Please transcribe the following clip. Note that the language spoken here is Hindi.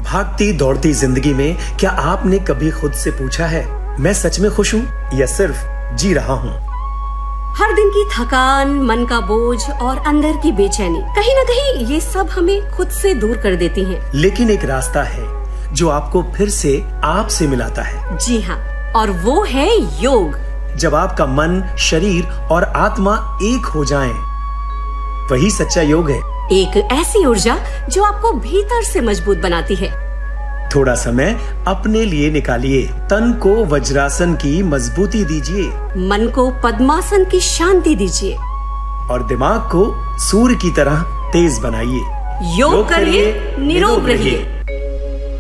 भागती दौड़ती जिंदगी में क्या आपने कभी खुद से पूछा है, मैं सच में खुश हूँ या सिर्फ जी रहा हूँ? हर दिन की थकान, मन का बोझ और अंदर की बेचैनी, कहीं न कहीं ये सब हमें खुद से दूर कर देती हैं। लेकिन एक रास्ता है जो आपको फिर से आपसे मिलाता है। जी हाँ, और वो है योग। जब आपका मन, शरीर और आत्मा एक हो जाएं, वही सच्चा योग है। एक ऐसी ऊर्जा जो आपको भीतर से मजबूत बनाती है। थोड़ा समय अपने लिए निकालिए। तन को वज्रासन की मजबूती दीजिए, मन को पद्मासन की शांति दीजिए और दिमाग को सूर्य की तरह तेज बनाइए। योग करिए, निरोग रहिए।